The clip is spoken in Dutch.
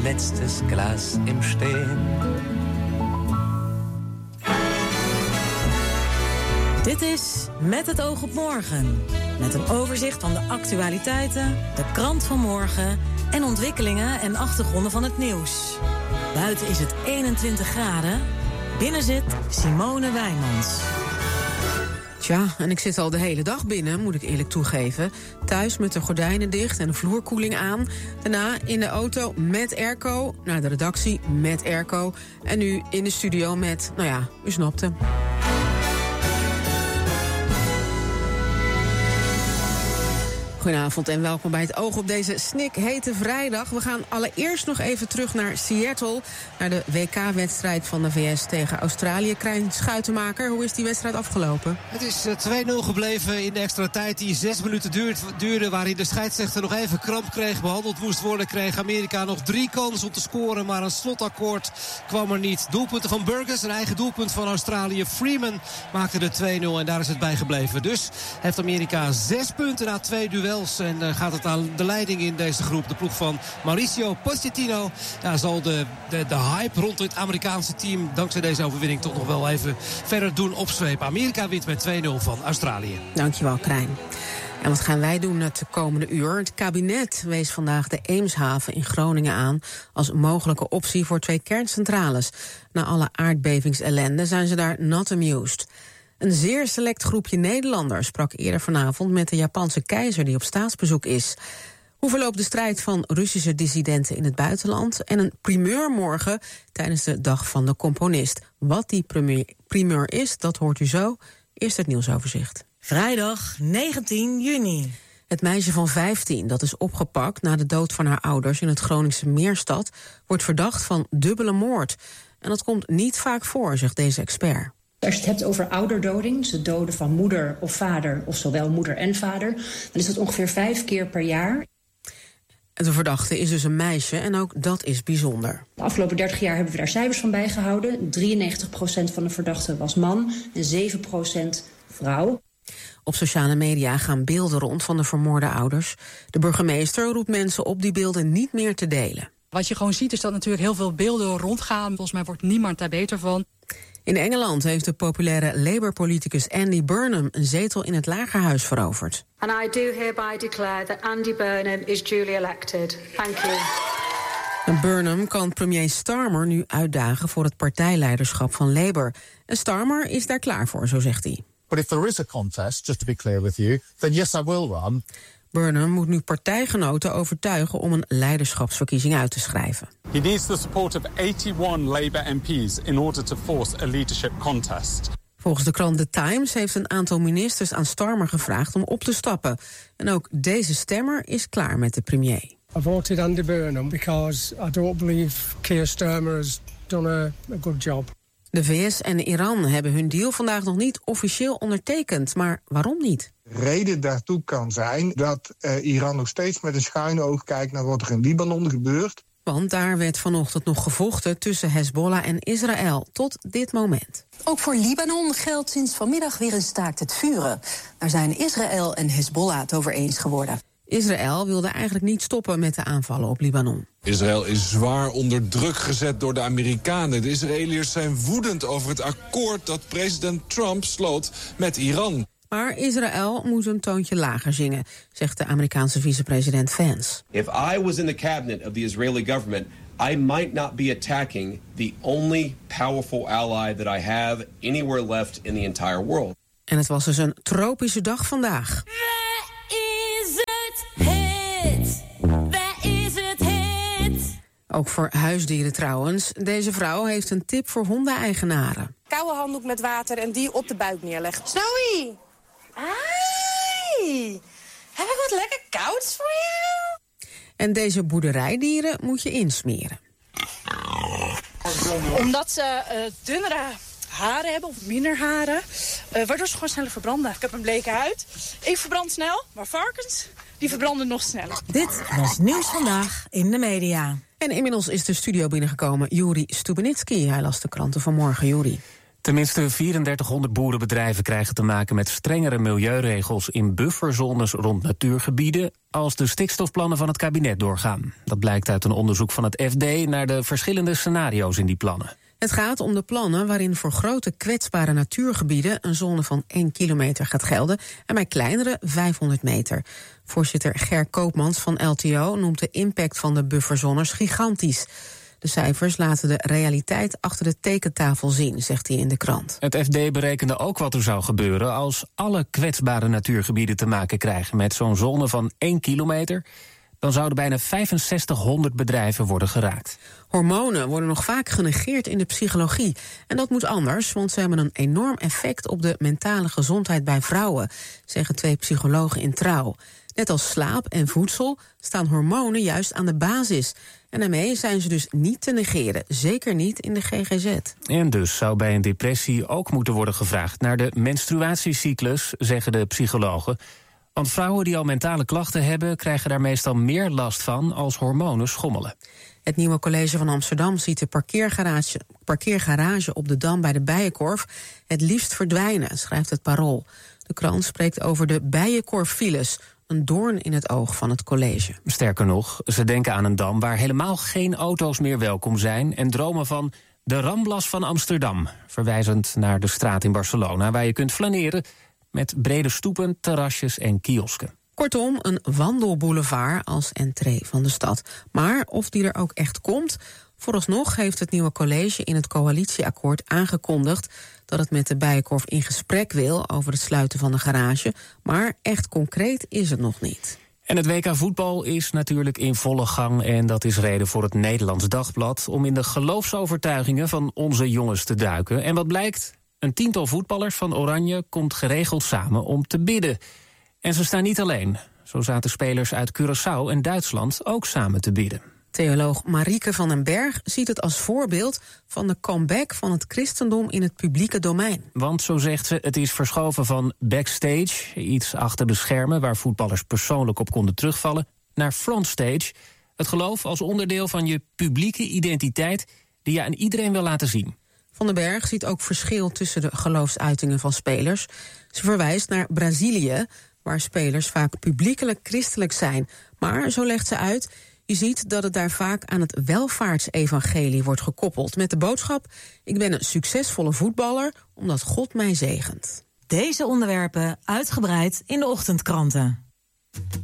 letztes Glas im Stehen. Dit is Met het oog op morgen. Met een overzicht van de actualiteiten, de krant van morgen en ontwikkelingen en achtergronden van het nieuws. Buiten is het 21 graden. Binnen zit Simone Wijmans. Tja, en ik zit al de hele dag binnen, moet ik eerlijk toegeven. Thuis met de gordijnen dicht en de vloerkoeling aan. Daarna in de auto met airco, naar de redactie met airco. En nu in de studio met, nou ja, u snapt hem. Goedenavond en welkom bij het Oog op deze snikhete vrijdag. We gaan allereerst nog even terug naar Seattle, naar de WK-wedstrijd van de VS tegen Australië. Krijn Schuitenmaker, hoe is die wedstrijd afgelopen? Het is 2-0 gebleven in de extra tijd die 6 minuten duurde, waarin de scheidsrechter nog even kramp kreeg, behandeld moest worden. Kreeg Amerika nog 3 kansen om te scoren, maar een slotakkoord kwam er niet. Doelpunten van Burgess, een eigen doelpunt van Australië. Freeman maakte de 2-0 en daar is het bij gebleven. Dus heeft Amerika 6 punten na 2 duels. En gaat het aan de leiding in deze groep. De ploeg van Mauricio Pochettino. Ja, zal de hype rond het Amerikaanse team dankzij deze overwinning toch nog wel even verder doen opzwepen. Amerika wint met 2-0 van Australië. Dankjewel, Krijn. En wat gaan wij doen het komende uur? Het kabinet wees vandaag de Eemshaven in Groningen aan als mogelijke optie voor 2 kerncentrales. Na alle aardbevingsellende zijn ze daar not amused. Een zeer select groepje Nederlanders sprak eerder vanavond met de Japanse keizer die op staatsbezoek is. Hoe verloopt de strijd van Russische dissidenten in het buitenland? En een primeur morgen tijdens de Dag van de Componist. Wat die primeur is, dat hoort u zo. Eerst het nieuwsoverzicht. Vrijdag 19 juni. Het meisje van 15, dat is opgepakt na de dood van haar ouders in het Groningse Meerstad, wordt verdacht van dubbele moord. En dat komt niet vaak voor, zegt deze expert. Als je het hebt over ouderdoding, dus het doden van moeder of vader, of zowel moeder en vader, dan is dat ongeveer 5 keer per jaar. De verdachte is dus een meisje en ook dat is bijzonder. De afgelopen 30 jaar hebben we daar cijfers van bijgehouden. 93% van de verdachten was man en 7% vrouw. Op sociale media gaan beelden rond van de vermoorde ouders. De burgemeester roept mensen op die beelden niet meer te delen. Wat je gewoon ziet is dat natuurlijk heel veel beelden rondgaan. Volgens mij wordt niemand daar beter van. In Engeland heeft de populaire Labour-politicus Andy Burnham een zetel in het Lagerhuis veroverd. And I do hereby declare that Andy Burnham is duly elected. Thank you. En Burnham kan premier Starmer nu uitdagen voor het partijleiderschap van Labour. En Starmer is daar klaar voor, zo zegt hij. But if there is a contest, just to be clear with you, then yes, I will run. Burnham moet nu partijgenoten overtuigen om een leiderschapsverkiezing uit te schrijven. He needs the support of 81 Labour MPs in order to force a leadership contest. Volgens de krant The Times heeft een aantal ministers aan Starmer gevraagd om op te stappen. En ook deze stemmer is klaar met de premier. I voted Andy Burnham because I don't believe Keir Starmer has done a good job. De VS en Iran hebben hun deal vandaag nog niet officieel ondertekend. Maar waarom niet? Reden daartoe kan zijn dat Iran nog steeds met een schuin oog kijkt naar wat er in Libanon gebeurt. Want daar werd vanochtend nog gevochten tussen Hezbollah en Israël, tot dit moment. Ook voor Libanon geldt sinds vanmiddag weer een staakt het vuren. Daar zijn Israël en Hezbollah het over eens geworden. Israël wilde eigenlijk niet stoppen met de aanvallen op Libanon. Israël is zwaar onder druk gezet door de Amerikanen. De Israëliërs zijn woedend over het akkoord dat president Trump sloot met Iran. Maar Israël moet een toontje lager zingen, zegt de Amerikaanse vicepresident Vance. If I was in the cabinet of the Israeli government, I might not be attacking the only powerful ally that I have anywhere left in the entire world. En het was dus een tropische dag vandaag. Ook voor huisdieren trouwens. Deze vrouw heeft een tip voor hondeneigenaren. Koude handdoek met water en die op de buik neerleggen. Snowy! Ai! Heb ik wat lekker kouds voor jou? En deze boerderijdieren moet je insmeren. Omdat ze dunnere haren hebben, of minder haren, waardoor ze gewoon sneller verbranden. Ik heb een bleke huid. Ik verbrand snel, maar varkens, die verbranden nog sneller. Dit was Nieuws Vandaag in de media. En inmiddels is de studio binnengekomen Juri Stubenitski. Hij las de kranten van morgen, Juri. Tenminste 3400 boerenbedrijven krijgen te maken met strengere milieuregels in bufferzones rond natuurgebieden als de stikstofplannen van het kabinet doorgaan. Dat blijkt uit een onderzoek van het FD naar de verschillende scenario's in die plannen. Het gaat om de plannen waarin voor grote kwetsbare natuurgebieden een zone van 1 kilometer gaat gelden en bij kleinere 500 meter. Voorzitter Ger Koopmans van LTO noemt de impact van de bufferzones gigantisch. De cijfers laten de realiteit achter de tekentafel zien, zegt hij in de krant. Het FD berekende ook wat er zou gebeuren als alle kwetsbare natuurgebieden te maken krijgen met zo'n zone van 1 kilometer. Dan zouden bijna 6500 bedrijven worden geraakt. Hormonen worden nog vaak genegeerd in de psychologie. En dat moet anders, want ze hebben een enorm effect op de mentale gezondheid bij vrouwen, zeggen 2 psychologen in Trouw. Net als slaap en voedsel staan hormonen juist aan de basis. En daarmee zijn ze dus niet te negeren, zeker niet in de GGZ. En dus zou bij een depressie ook moeten worden gevraagd naar de menstruatiecyclus, zeggen de psychologen. Want vrouwen die al mentale klachten hebben, krijgen daar meestal meer last van als hormonen schommelen. Het nieuwe college van Amsterdam ziet de parkeergarage op de Dam bij de Bijenkorf het liefst verdwijnen, schrijft het Parool. De krant spreekt over de Bijenkorffiles, een doorn in het oog van het college. Sterker nog, ze denken aan een dam waar helemaal geen auto's meer welkom zijn en dromen van de Ramblas van Amsterdam, verwijzend naar de straat in Barcelona waar je kunt flaneren met brede stoepen, terrasjes en kiosken. Kortom, een wandelboulevard als entree van de stad. Maar of die er ook echt komt, vooralsnog heeft het nieuwe college in het coalitieakkoord aangekondigd dat het met de Bijenkorf in gesprek wil over het sluiten van de garage. Maar echt concreet is het nog niet. En het WK voetbal is natuurlijk in volle gang en dat is reden voor het Nederlands Dagblad om in de geloofsovertuigingen van onze jongens te duiken. En wat blijkt? Een 10-tal voetballers van Oranje komt geregeld samen om te bidden. En ze staan niet alleen. Zo zaten spelers uit Curaçao en Duitsland ook samen te bidden. Theoloog Marieke van den Berg ziet het als voorbeeld van de comeback van het christendom in het publieke domein. Want, zo zegt ze, het is verschoven van backstage, iets achter de schermen waar voetballers persoonlijk op konden terugvallen, naar frontstage, het geloof als onderdeel van je publieke identiteit die je aan iedereen wil laten zien. Van den Berg ziet ook verschil tussen de geloofsuitingen van spelers. Ze verwijst naar Brazilië, waar spelers vaak publiekelijk christelijk zijn. Maar, zo legt ze uit, je ziet dat het daar vaak aan het welvaartsevangelie wordt gekoppeld. Met de boodschap, ik ben een succesvolle voetballer omdat God mij zegent. Deze onderwerpen uitgebreid in de ochtendkranten.